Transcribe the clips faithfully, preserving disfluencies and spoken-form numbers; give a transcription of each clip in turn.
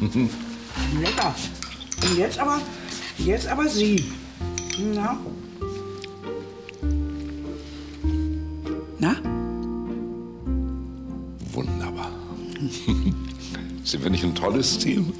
Lecker. Und jetzt aber, jetzt aber Sie. Na? Na? Wunderbar. Sind wir nicht ein tolles Team?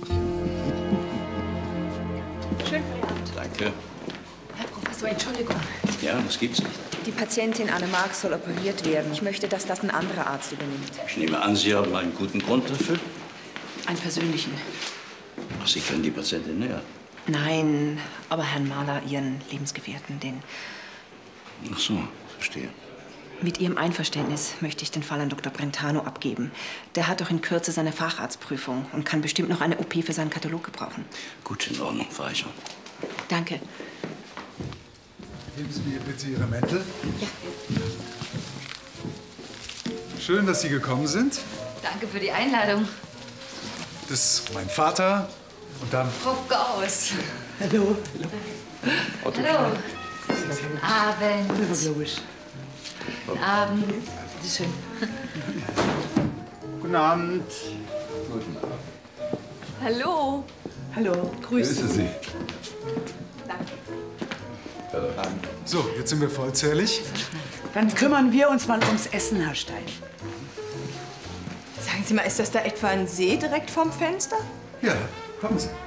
Schönen Feierabend. Danke. Herr Professor, Entschuldigung. Ja, das gibt's nicht. Die Patientin Anne Mark soll operiert werden. Ich möchte, dass das ein anderer Arzt übernimmt. Ich nehme an, Sie haben einen guten Grund dafür? Einen persönlichen. Ach, Sie kennen die Patientin näher. Nein, aber Herrn Mahler, Ihren Lebensgefährten, den... Ach so, verstehe. Mit Ihrem Einverständnis möchte ich den Fall an Doktor Brentano abgeben. Der hat doch in Kürze seine Facharztprüfung und kann bestimmt noch eine O P für seinen Katalog gebrauchen. Gut, in Ordnung, fahr ich schon. Danke. Geben Sie mir bitte Ihre Mäntel. Ja. Schön, dass Sie gekommen sind. Danke für die Einladung. Das ist mein Vater und dann... Frau Gauss. Hallo. Hallo. Guten Abend. Guten Abend. Bitte schön. Guten Abend. Guten Abend. Hallo. Hallo. Grüße Sie. So, jetzt sind wir vollzählig. Dann kümmern wir uns mal ums Essen, Herr Stein. Sagen Sie mal, ist das da etwa ein See direkt vorm Fenster? Ja, kommen Sie.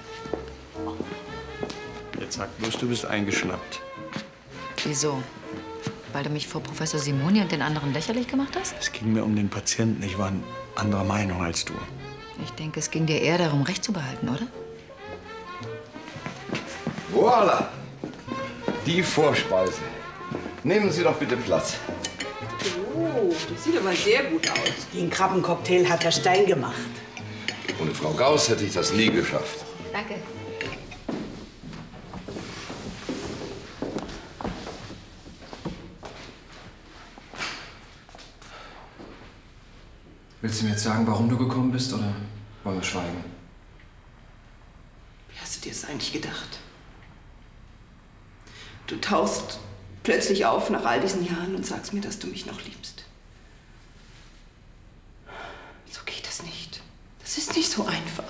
Jetzt sag bloß, du bist eingeschnappt. Wieso? Weil du mich vor Professor Simoni und den anderen lächerlich gemacht hast? Es ging mir um den Patienten. Ich war anderer Meinung als du. Ich denke, es ging dir eher darum, Recht zu behalten, oder? Voila! Die Vorspeise. Nehmen Sie doch bitte Platz. Oh, das sieht aber sehr gut aus. Den Krabbencocktail hat Herr Stein gemacht. Ohne Frau Gauss hätte ich das nie geschafft. Danke. Willst du mir jetzt sagen, warum du gekommen bist, oder wollen wir schweigen? Wie hast du dir das eigentlich gedacht? Du tauchst plötzlich auf nach all diesen Jahren und sagst mir, dass du mich noch liebst. So geht das nicht. Das ist nicht so einfach.